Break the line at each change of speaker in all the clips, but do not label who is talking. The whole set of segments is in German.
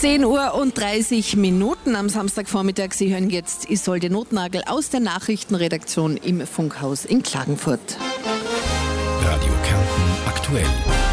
10:30 Uhr am Samstagvormittag. Sie hören jetzt Isolde Notnagel aus der Nachrichtenredaktion im Funkhaus in Klagenfurt.
Radio Kärnten aktuell.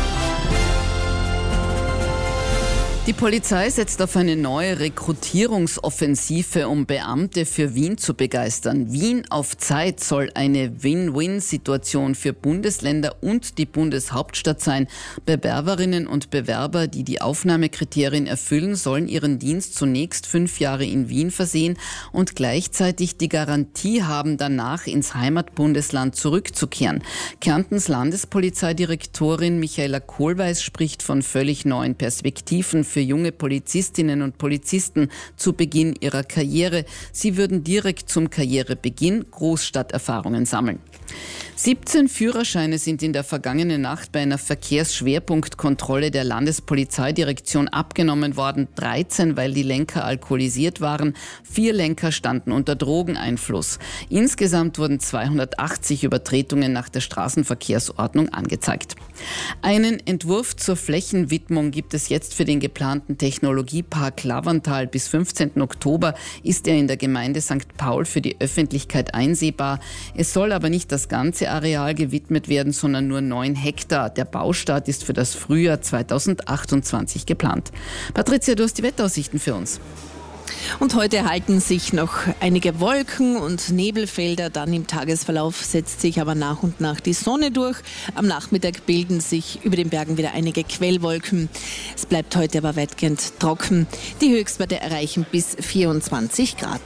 Die Polizei setzt auf eine neue Rekrutierungsoffensive, um Beamte für Wien zu begeistern. Wien auf Zeit soll eine Win-Win-Situation für Bundesländer und die Bundeshauptstadt sein. Bewerberinnen und Bewerber, die die Aufnahmekriterien erfüllen, sollen ihren Dienst zunächst 5 Jahre in Wien versehen und gleichzeitig die Garantie haben, danach ins Heimatbundesland zurückzukehren. Kärntens Landespolizeidirektorin Michaela Kohlweis spricht von völlig neuen Perspektiven für junge Polizistinnen und Polizisten zu Beginn ihrer Karriere. Sie würden direkt zum Karrierebeginn Großstadterfahrungen sammeln. 17 Führerscheine sind in der vergangenen Nacht bei einer Verkehrsschwerpunktkontrolle der Landespolizeidirektion abgenommen worden. 13, weil die Lenker alkoholisiert waren. 4 Lenker standen unter Drogeneinfluss. Insgesamt wurden 280 Übertretungen nach der Straßenverkehrsordnung angezeigt. Einen Entwurf zur Flächenwidmung gibt es jetzt für den geplanten Technologiepark Lavantal. Bis 15. Oktober ist er in der Gemeinde St. Paul für die Öffentlichkeit einsehbar. Es soll aber nicht das ganze Areal gewidmet werden, sondern nur 9 Hektar. Der Baustart ist für das Frühjahr 2028 geplant. Patricia, du hast die Wetteraussichten für uns.
Und heute halten sich noch einige Wolken und Nebelfelder. Dann im Tagesverlauf setzt sich aber nach und nach die Sonne durch. Am Nachmittag bilden sich über den Bergen wieder einige Quellwolken. Es bleibt heute aber weitgehend trocken. Die Höchstwerte erreichen bis 24 Grad.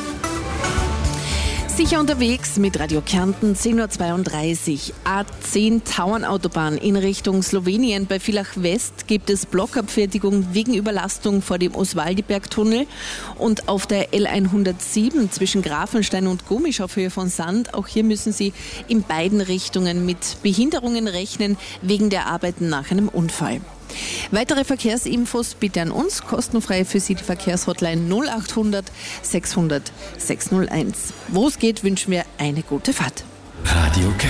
Sicher unterwegs mit Radio Kärnten, 10:32 Uhr. A10 Tauernautobahn in Richtung Slowenien. Bei Villach West gibt es Blockabfertigung wegen Überlastung vor dem Oswaldiberg-Tunnel. Und auf der L107 zwischen Grafenstein und Gumisch auf Höhe von Sand, auch hier müssen Sie in beiden Richtungen mit Behinderungen rechnen, wegen der Arbeiten nach einem Unfall. Weitere Verkehrsinfos bitte an uns, kostenfrei für Sie die Verkehrshotline 0800 600 601. Wo es geht, wünschen wir eine gute Fahrt.
Radio Kärnten.